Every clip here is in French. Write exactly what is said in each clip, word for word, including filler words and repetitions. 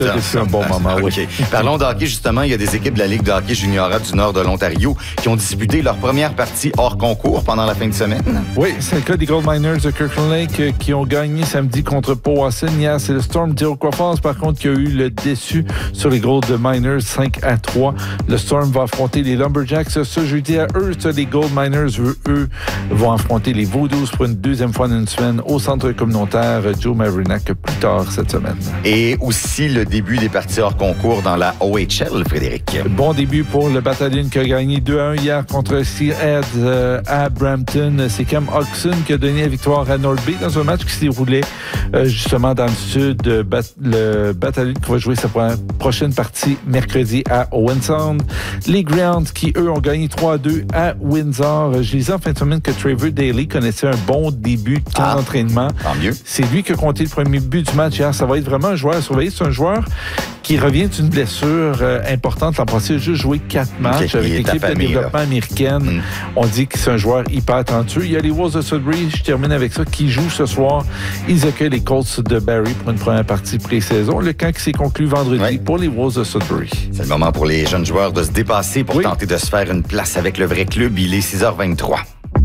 C'est un bon moment, oui. Okay. Parlons de hockey, justement. Il y a des équipes de la Ligue de hockey juniora du nord de l'Ontario qui ont disputé leur première partie hors concours pendant la fin de semaine. Oui, c'est le cas des Gold Miners de Kirkland Lake qui ont gagné samedi contre Powassan. Hier, c'est le Storm d'Iroquois Falls, par contre, qui a eu le déçu sur les Gold Miners cinq à trois. Le Storm va affronter les Lumberjacks ce jeudi à Hearst. Les Gold Miners, eux, eux, vont affronter les Vaudoos pour une deuxième fois en une semaine au centre communautaire Joe Maverinac plus tard cette semaine. Et aussi le début des parties hors concours dans la O H L, Frédéric. Bon début pour le Battalion qui a gagné deux à un hier contre Seahead euh, à Brampton. C'est Cam Oxon qui a donné la victoire à North Bay dans un match qui s'est déroulé euh, justement dans le sud. Euh, bat, le Battalion qui va jouer sa prochaine partie mercredi à Owen Sound. Les Grounds qui, eux, ont gagné trois à deux à Windsor. Je lisais en fin de semaine que Trevor Daly connaissait un bon début de camp ah, d'entraînement. Tant mieux. C'est lui qui a compté le premier but du match hier. Ça va être vraiment un joueur à surveiller. C'est un joueur qui revient d'une blessure euh, importante. L'an passé, il a juste joué quatre matchs okay, avec l'équipe de développement là. américaine. Mm. On dit que c'est un joueur hyper talentueux. Il y a les Wolves de Sudbury, je termine avec ça, qui jouent ce soir. Ils accueillent les Colts de Barrie pour une première partie pré-saison. Le camp qui s'est conclu vendredi oui. pour les Wolves de Sudbury. C'est le moment pour les jeunes joueurs de se dépasser pour oui. tenter de se faire une place avec le vrai club. Il est six heures vingt-trois.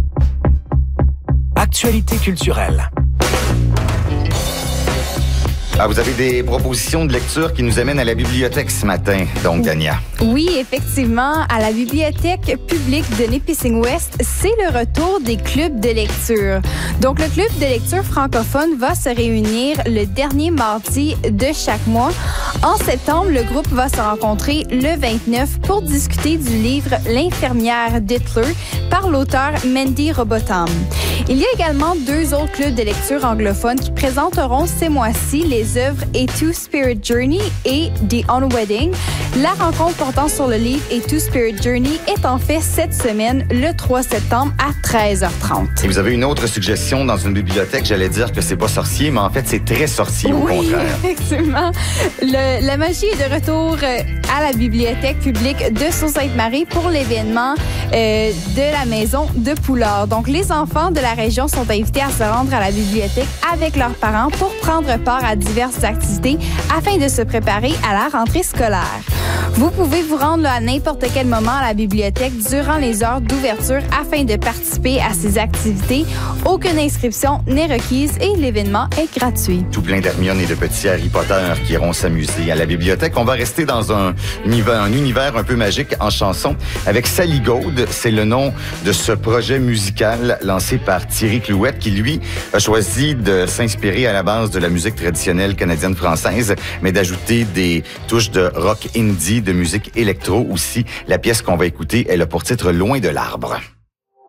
Actualité culturelle. Ah, vous avez des propositions de lecture qui nous amènent à la bibliothèque ce matin, donc, Dania. Oui, effectivement, à la bibliothèque publique de Nipissing-Ouest, c'est le retour des clubs de lecture. Donc, le club de lecture francophone va se réunir le dernier mardi de chaque mois. En septembre, le groupe va se rencontrer le vingt-neuf pour discuter du livre L'infirmière d'Hitler par l'auteur Mandy Robotham. Il y a également deux autres clubs de lecture anglophones qui présenteront ces mois-ci les œuvres A Two Spirit Journey et The Unwedding. La rencontre portant sur le livre A Two Spirit Journey est en fait cette semaine, le trois septembre à treize heures trente. Et vous avez une autre suggestion dans une bibliothèque, j'allais dire que c'est pas sorcier, mais en fait c'est très sorcier au oui, contraire. Effectivement. Le, la magie est de retour à la bibliothèque publique de Sault-Sainte-Marie pour l'événement euh, de la maison de Poulard. Donc les enfants de la région sont invités à se rendre à la bibliothèque avec leurs parents pour prendre part à diverses activités afin de se préparer à la rentrée scolaire. Vous pouvez vous rendre là, à n'importe quel moment à la bibliothèque durant les heures d'ouverture afin de participer à ces activités. Aucune inscription n'est requise et l'événement est gratuit. Tout plein d'Hermione et de petits Harry Potter qui iront s'amuser à la bibliothèque. On va rester dans un univers, un univers un peu magique en chanson avec Sally Gold. C'est le nom de ce projet musical lancé par Thierry Clouette qui, lui, a choisi de s'inspirer à la base de la musique traditionnelle canadienne-française, mais d'ajouter des touches de rock indie, de musique électro aussi. La pièce qu'on va écouter, elle a pour titre Loin de l'arbre.